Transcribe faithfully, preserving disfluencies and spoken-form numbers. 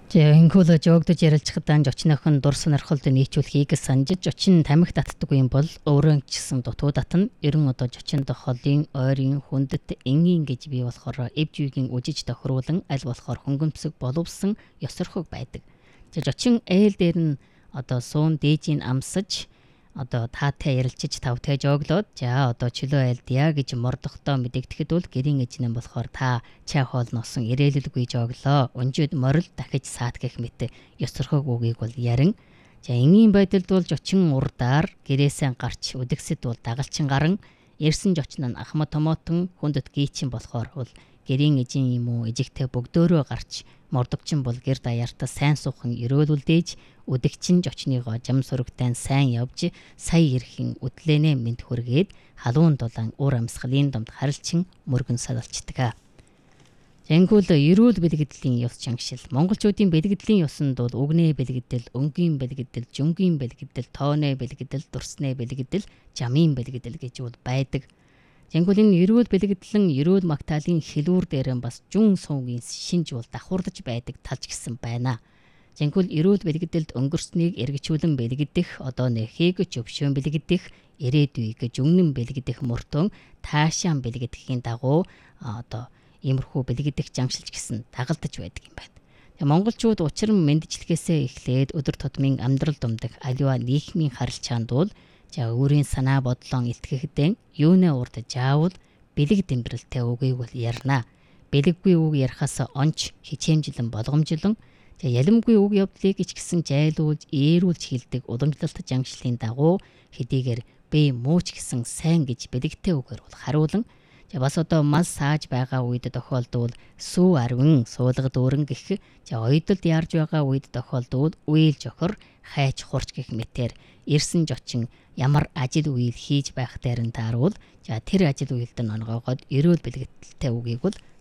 За инхүүл жоогдож ярилцахад жочныхон дур сонирхолд нийцүүлэхийг санжиж жочин тамхи татдаг юм бол өөрөө ч гэсэн дутуу татна. Ерөн одоо жочинд холын, ойрын, хүндэт энгийн гэж бий болохоор эвж үеийн үжиж тохируулан аль болохоор хөнгөмсөг боловсон ёсорхог байдаг. За жочин ээл дээр нь одоо суун дээжийн амсаж одоо таатай ярилцаж тавтай жооглоод за одоо чөлөө айлдъя гэж мордохдоо мэдэгдэхэд бол гэрийн эжнэн болохоор та чай хоол носон ирээлэлгүй жооглоо. Өнжид морил дахиж саат гэх мэт ёсорхог үгийг бол ярин. За энгийн байдалд бол жочин урдаар гэрээсээ гарч үдгсэд бол дагалчин гарan ирсэн жочин нь ахма томотон хүндэт гийчин болохоор бол гэрийн эжин юм уу эжигтэй бөгдөөрөө гарч мордогчин бол гэр даяартаа сайн суухан өрөөлүүлдээж үдэгчин жочныгоо жам сурагтай сайн явж сая ирэхин үдлэнэ мэд хүргээд халуун дулаан уур амьсгалын домд харилчин мөргөн салалцдаг. Зэнгүүл эрүүл бэлгэдлийн ёс чангшил. Монголчуудын бэлгэдлийн ёсонд бол үгнээ бэлгэдэл, өнгийн бэлгэдэл, жүнгийн бэлгэдэл, тоонэ бэлгэдэл, дурснэ бэлгэдэл, жамын бэлгэдэл гэж бол байдаг. Зэнгүүл энэ эрүүл бэлгэдлэн эрүүл магтаалын хэлүүр дээрэн бас жүн суугийн шинж бол давхурдаж байдаг талж гисэн байна. Зэнгүүл эрүүл бэлгэдэлд өнгөрснийг эргэж бэлгдэх, одоо нэхийг зөвшөөн бэлгдэх, ирээдүйг жүннэн бэлгдэх мөртөн таашаан бэлгэдэхийн дагуу одоо иймэрхүү бэлгдэх жамшилж гисэн дагалдаж байдаг юм байна. Монголчууд учран мэндчлэхээсээ эхлээд өдөр тутмын амьдрал думдах аливаа нийгмийн харилцаанд бол за өөрийн санаа бодлон илтгэхдэн юунэ урд жаавал бэлэг дэмбэрэлтэй үгийг бол ярина. Бэлэггүй үг ярихаас онч хичээмжлэн болгомжлон за ялимгүй үг явдлыг ч гэсэн жайлуулж ээрүүлж хэлдэг уламжлалт жангшлын дагуу хэдийгээр бэ мууч гэсэн сайн гэж бэлэгтэй үгээр бол харуулan за бас одоо мал сааж байгаа үед тохиолдвол сүү арвин суулга дүүрэн гэх за ойдолд яарж байгаа үед тохиолдвол үйл жохор хайч хурч гэх мэтэр ирсэн жочин ямар ажил үйл хийж байх дээрэн тааруул за тэр ажил үйлд нь онгоогоод эрүүл бэлгэдэлтэй үгийг бол